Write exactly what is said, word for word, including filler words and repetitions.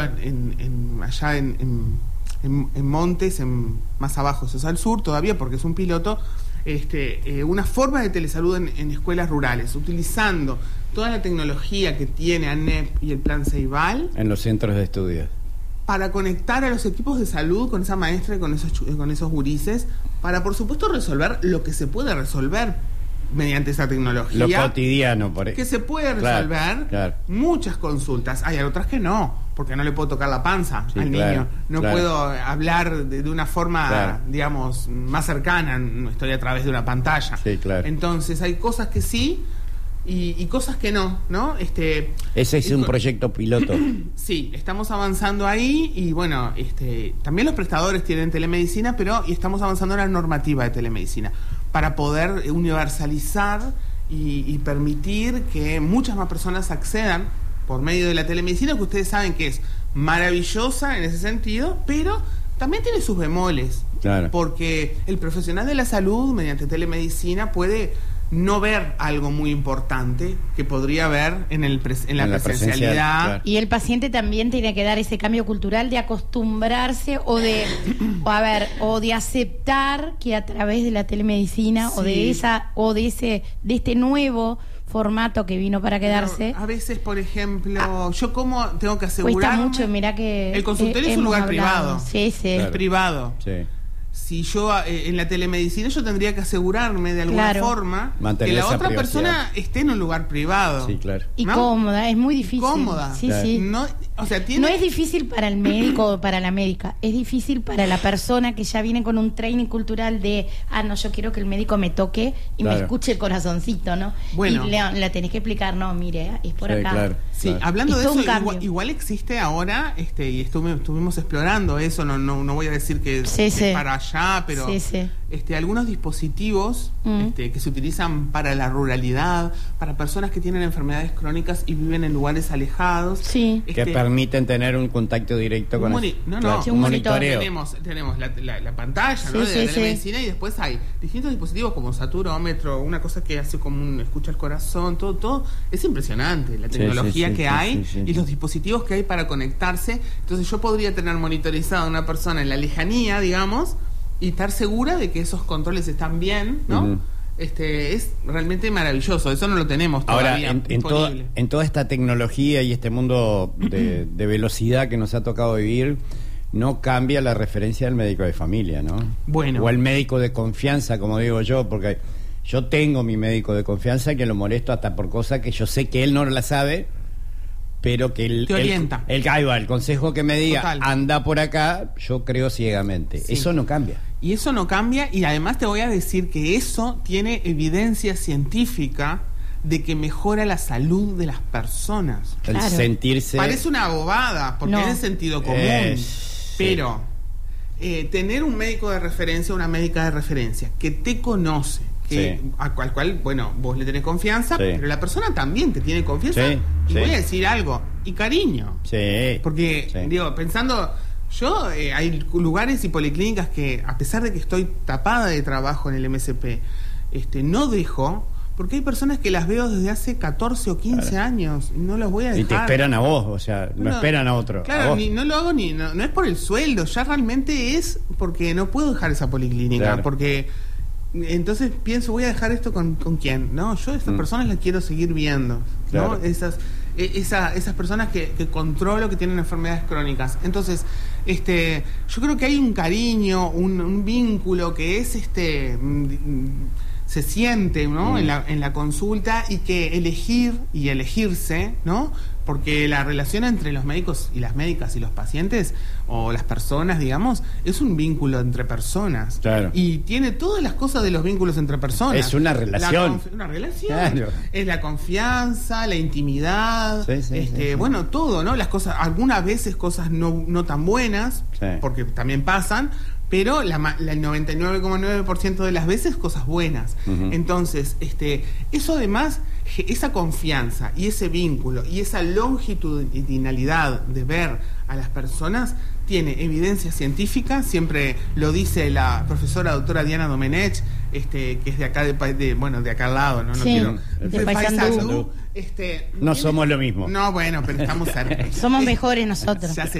en, en, allá en, en, en, en Montes, en, más abajo, eso es al sur todavía, porque es un piloto, este, eh, una forma de telesalud en, en escuelas rurales, utilizando toda la tecnología que tiene ANEP y el Plan Ceibal. En los centros de estudio. Para conectar a los equipos de salud con esa maestra y con esos, con esos gurises, para, por supuesto, resolver lo que se puede resolver mediante esa tecnología. Lo cotidiano, por que se puede resolver, claro, claro. Muchas consultas. Hay otras que no, porque no le puedo tocar la panza sí, al claro, niño. No claro. puedo hablar de, de una forma, claro. digamos, más cercana. No estoy a través de una pantalla. Sí, claro. Entonces, hay cosas que sí y, y cosas que no, ¿no? Este, Ese es un con... proyecto piloto. Sí, estamos avanzando ahí y, bueno, este, también los prestadores tienen telemedicina, pero y estamos avanzando en la normativa de telemedicina para poder universalizar y, y permitir que muchas más personas accedan por medio de la telemedicina, que ustedes saben que es maravillosa en ese sentido, pero también tiene sus bemoles. Claro. Porque el profesional de la salud, mediante telemedicina, puede no ver algo muy importante que podría ver en, el pres en la en la presencialidad. presencial, claro. Y el paciente también tiene que dar ese cambio cultural de acostumbrarse o de, o a ver, o de aceptar que a través de la telemedicina sí. o de esa, o de ese, de este nuevo formato que vino para quedarse. Pero a veces, por ejemplo, ah, yo como tengo que asegurarme. Cuesta mucho, mirá que el consultorio eh, es un lugar hablado. privado. Sí, sí. Es privado. Sí. Si yo eh, en la telemedicina yo tendría que asegurarme de alguna claro. forma mantener que la otra privacidad. persona esté en un lugar privado. Sí, claro. Y ¿no? cómoda, es muy difícil. Cómoda. Sí, claro. sí. No, o sea, tiene... no es difícil para el médico o para la médica, es difícil para la persona que ya viene con un training cultural de, ah, no, yo quiero que el médico me toque y claro. me escuche el corazoncito, ¿no? Bueno. Y le, le tenés que explicar, no, mire, es por sí, acá. Claro. Sí, claro. hablando Es de todo eso, un igual, cambio. igual existe ahora, este, y estuve, estuvimos explorando eso, no, no, no voy a decir que, Sí, que sí. para allá, pero Sí, sí. Este, algunos dispositivos Mm. este, que se utilizan para la ruralidad, para personas que tienen enfermedades crónicas y viven en lugares alejados. Sí. Este, Que permiten tener un contacto directo un con moni- eso. no, no, Claro, Sí, un un monitoreo. Tenemos, tenemos la, la, la pantalla, Sí, ¿no? de sí, la sí. telemedicina, y después hay distintos dispositivos como saturómetro, una cosa que hace como un escucha el corazón, todo, todo. Es impresionante la Sí, tecnología sí, sí, que sí, hay sí, sí. y los dispositivos que hay para conectarse. Entonces yo podría tener monitorizada a una persona en la lejanía, digamos, y estar segura de que esos controles están bien, ¿no? Uh-huh. Este, es realmente maravilloso, eso no lo tenemos todavía. Ahora, en, en, toda, disponible. en toda esta tecnología y este mundo de, de velocidad que nos ha tocado vivir, no cambia la referencia del médico de familia, ¿no? Bueno. O el médico de confianza, como digo yo, porque yo tengo mi médico de confianza que lo molesto hasta por cosas que yo sé que él no la sabe, pero que él... Te orienta. El, el, ahí va, el consejo que me diga, Total. anda por acá, yo creo ciegamente. Sí. Eso no cambia. Y eso no cambia, y además te voy a decir que eso tiene evidencia científica de que mejora la salud de las personas. El Claro. sentirse... Parece una bobada, porque No. es de sentido común, Eh, pero eh, tener un médico de referencia, una médica de referencia, que te conoce, que, Sí. a cual, cual, bueno, vos le tenés confianza, Sí. pero la persona también te tiene confianza, Sí, y sí. voy a decir algo, y cariño. Sí. Porque, Sí. digo, pensando, yo eh, hay lugares y policlínicas que, a pesar de que estoy tapada de trabajo en el M S P, este, no dejo, porque hay personas que las veo desde hace catorce o quince Claro. años, y no los voy a dejar. Y te esperan a vos, o sea, no, No, esperan a otro. a Claro, vos. ni, no lo hago ni, no, no es por el sueldo, ya realmente es porque no puedo dejar esa policlínica, Claro. porque entonces pienso, voy a dejar esto con, con quién, ¿no? Yo a estas Mm. personas las quiero seguir viendo, ¿no? Claro. Esas, e- esa, esas personas que, que controlo, que tienen enfermedades crónicas. Entonces, este, yo creo que hay un cariño, un, un vínculo que es este mm, se siente, ¿no? Mm. En la, en la consulta, y que elegir y elegirse, ¿no? Porque la relación entre los médicos y las médicas y los pacientes, o las personas, digamos, es un vínculo entre personas. Claro. Y tiene todas las cosas de los vínculos entre personas. Es una relación. La confi- una relación. Claro. Es la confianza, la intimidad, Sí, sí, este, sí, sí. bueno, todo, ¿no? Las cosas, algunas veces cosas no, no tan buenas, Sí. porque también pasan, pero la, ma- la- el noventa y nueve coma nueve por ciento de las veces cosas buenas. Ujú. Entonces, este, eso además, ge- esa confianza y ese vínculo y esa longitudinalidad de ver a las personas tiene evidencia científica, siempre lo dice la profesora doctora Diana Domenech este, que es de acá, de, de bueno, de acá al lado, ¿no? No Sí, quiero. de Paysandú. Este, No somos lo mismo. No, bueno, pero estamos cerca. Somos mejores nosotros. Se hace